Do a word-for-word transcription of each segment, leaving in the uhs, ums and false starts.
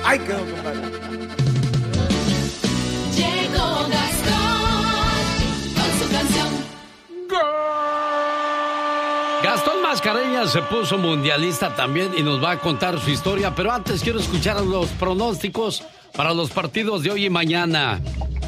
Ahí quedó, compadre. Llegó Gastón con su canción. Gastón Mascareñas se puso mundialista también y nos va a contar su historia, pero antes quiero escuchar los pronósticos para los partidos de hoy y mañana.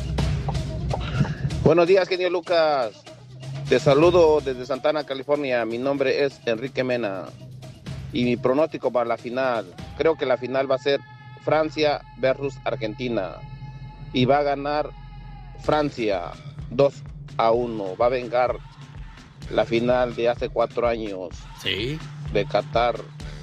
Buenos días, genio Lucas. Te saludo desde Santana, California. Mi nombre es Enrique Mena. Y mi pronóstico para la final, creo que la final va a ser Francia versus Argentina. Y va a ganar Francia dos a uno. Va a vengar la final de hace cuatro años. Sí. De Qatar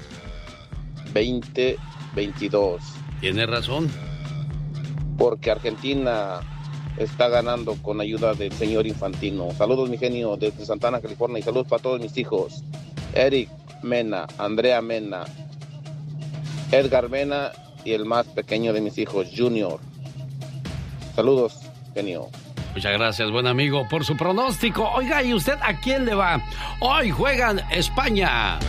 veinte veintidós. Tiene razón. Porque Argentina está ganando con ayuda del señor Infantino. Saludos, mi genio, desde Santana, California. Y saludos para todos mis hijos. Eric Mena, Andrea Mena, Edgar Mena y el más pequeño de mis hijos, Junior. Saludos, genio. Muchas gracias, buen amigo, por su pronóstico. Oiga, ¿y usted a quién le va? Hoy juegan España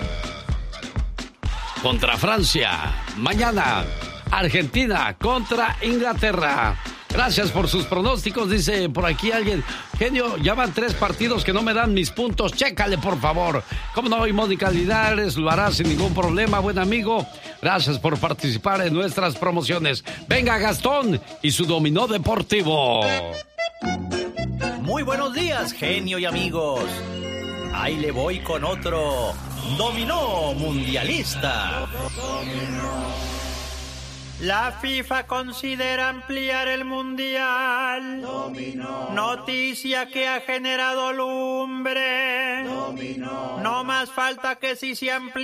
contra Francia. Mañana, Argentina contra Inglaterra. Gracias por sus pronósticos, dice por aquí alguien. Genio, ya van tres partidos que no me dan mis puntos. Chécale, por favor. Como no, y Mónica Linares lo hará sin ningún problema, buen amigo. Gracias por participar en nuestras promociones. Venga, Gastón y su dominó deportivo. Muy buenos días, genio y amigos. Ahí le voy con otro dominó mundialista. La FIFA considera ampliar el mundial. Dominó. Noticia que ha generado lumbre. Dominó. No más falta que si se amplía.